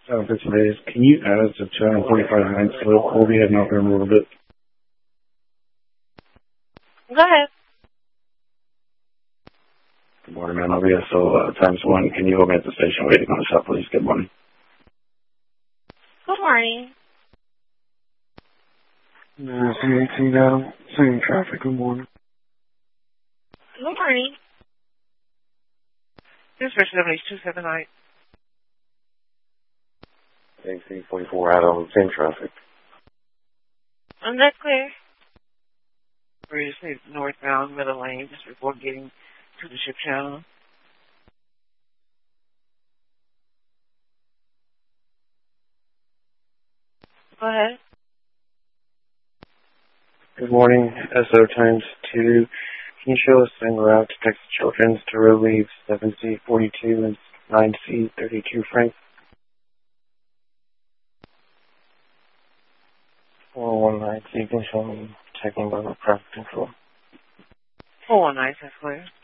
This is, can you add us to 245 Heinz Slope? Colby had not been removed it. Go ahead. Good morning, ma'am. So, times one, can you hold me at the station waiting on the shop, please? Good morning. Good morning. C18 Adam, same traffic, good morning. Good morning. This is 7278. AC 44 Adam, same traffic. That's clear. We just need northbound middle lane just before getting to the ship channel. Go ahead. Good morning, SO times 2. Can you show us en route to Texas Children's to relieve 7C42 and 9C32 Frank? 419, so you can show me checking by the traffic control. 419, that's clear.